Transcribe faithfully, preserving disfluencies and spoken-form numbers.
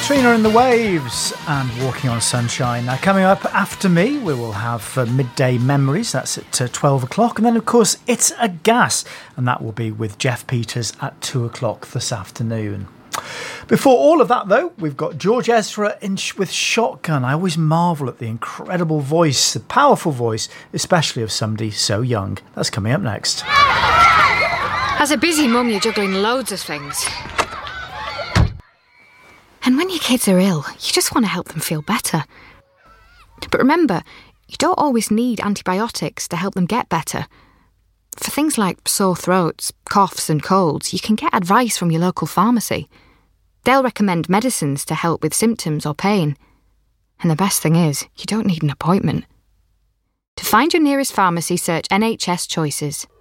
Katrina and the Waves and Walking on Sunshine. Now, coming up after me, we will have uh, Midday Memories. That's at uh, twelve o'clock. And then, of course, It's a Gas. And that will be with Jeff Peters at two o'clock this afternoon. Before all of that, though, we've got George Ezra in sh- with Shotgun. I always marvel at the incredible voice, the powerful voice, especially of somebody so young. That's coming up next. As a busy mum, you're juggling loads of things. And when your kids are ill, you just want to help them feel better. But remember, you don't always need antibiotics to help them get better. For things like sore throats, coughs and colds, you can get advice from your local pharmacy. They'll recommend medicines to help with symptoms or pain. And the best thing is, you don't need an appointment. To find your nearest pharmacy, search N H S Choices.